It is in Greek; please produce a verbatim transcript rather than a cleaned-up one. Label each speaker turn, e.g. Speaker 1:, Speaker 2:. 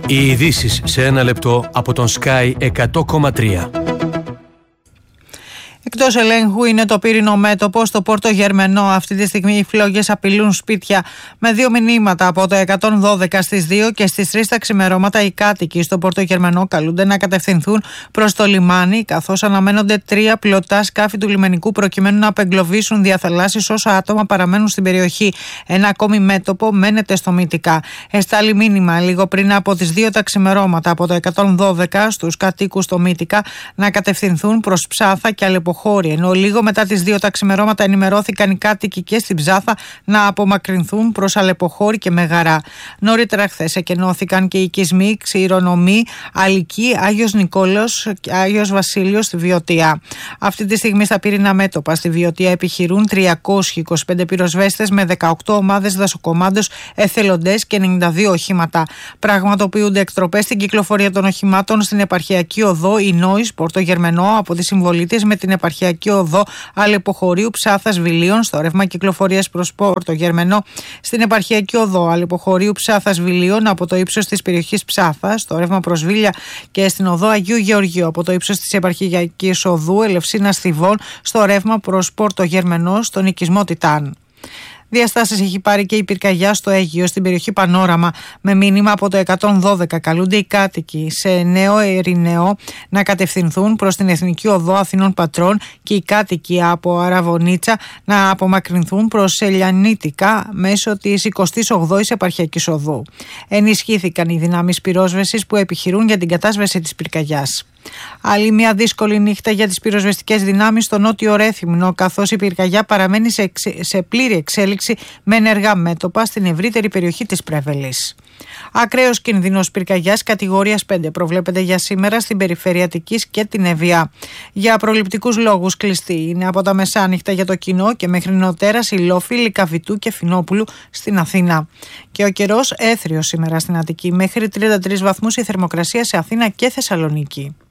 Speaker 1: Οι ειδήσεις σε ένα λεπτό από τον Sky εκατό κόμμα τρία.
Speaker 2: Εκτός ελέγχου είναι το πύρινο μέτωπο στο Πόρτο Γερμενό. Αυτή τη στιγμή οι φλόγες απειλούν σπίτια. Με δύο μηνύματα από το εκατόν δώδεκα στις δύο και στις τρεις τα ξημερώματα, οι κάτοικοι στο Πόρτο Γερμενό καλούνται να κατευθυνθούν προς το λιμάνι, καθώς αναμένονται τρία πλωτά σκάφη του λιμενικού προκειμένου να απεγκλωβίσουν διαθαλάσσεις όσα άτομα παραμένουν στην περιοχή. Ένα ακόμη μέτωπο μένεται στο Μύτικα. Εστάλει μήνυμα λίγο πριν από τις δύο τα ξημερώματα από το εκατόν δώδεκα στους κατοίκους στο Μύτικα να κατευθυνθούν προς Ψάθα και Αλεποχώρη. Ενώ λίγο μετά τις δύο τα ξημερώματα ενημερώθηκαν οι κάτοικοι και στην Ψάθα να απομακρυνθούν προς Αλεποχώρη και Μεγαρά. Νωρίτερα χθες εκενώθηκαν και οι οικισμοί Ξηρονομοί, Αλική, Άγιος Νικόλαος και Άγιος Βασίλειος στη Βιωτία. Αυτή τη στιγμή στα πύρινα μέτωπα στη Βιωτία επιχειρούν τριακόσιοι είκοσι πέντε πυροσβέστες με δεκαοκτώ ομάδες δασοκομάντος, εθελοντές και ενενήντα δύο οχήματα. Πραγματοποιούνται εκτροπές στην κυκλοφορία των οχημάτων στην επαρχιακή οδό Ινόης Πόρτο Γερμενό από τη συμβολή της με την επαρχιακή οδό Αλεποχωρίου Ψάθας Βιλίων στο ρεύμα κυκλοφορίας προς Πόρτο Γερμενό, στην επαρχιακή οδό Αλεποχωρίου Ψάθας Βιλίων από το ύψος της περιοχής Ψάθας στο ρεύμα προς Βίλια και στην οδό Αγίου Γεωργίου από το ύψος της επαρχιακής οδού Ελευσίνας Θηβών στο ρεύμα προς Πόρτο Γερμενό στον οικισμό Τιτάν. Διαστάσεις έχει πάρει και η πυρκαγιά στο Αίγυο στην περιοχή Πανόραμα. Με μήνυμα από το εκατόν δώδεκα καλούνται οι κάτοικοι σε Νέο Ερηναίο να κατευθυνθούν προς την Εθνική Οδό Αθηνών Πατρών και οι κάτοικοι από Αραβωνίτσα να απομακρυνθούν προς Ελιανίτικα μέσω της εικοστής όγδοης επαρχιακής οδού. Ενισχύθηκαν οι δυνάμεις πυρόσβεσης που επιχειρούν για την κατάσβεση της πυρκαγιάς. Άλλη μια δύσκολη νύχτα για τις πυροσβεστικές δυνάμεις στο νότιο Ρέθυμνο, καθώς η πυρκαγιά παραμένει σε, εξ... σε πλήρη εξέλιξη με ενεργά μέτωπα στην ευρύτερη περιοχή της Πρέβελης. Ακραίος κίνδυνος πυρκαγιάς κατηγορίας πέντε προβλέπεται για σήμερα στην περιφέρεια Αττικής και την Εβεία. Για προληπτικούς λόγους κλειστή είναι από τα μεσάνυχτα για το κοινό και μέχρι νοτέρας η Λόφη, Λυκαβητού και Φινόπουλου στην Αθήνα. Και ο καιρός έθριος σήμερα στην Αττική, μέχρι τριάντα τρεις βαθμούς η θερμοκρασία σε Αθήνα και Θεσσαλονίκη.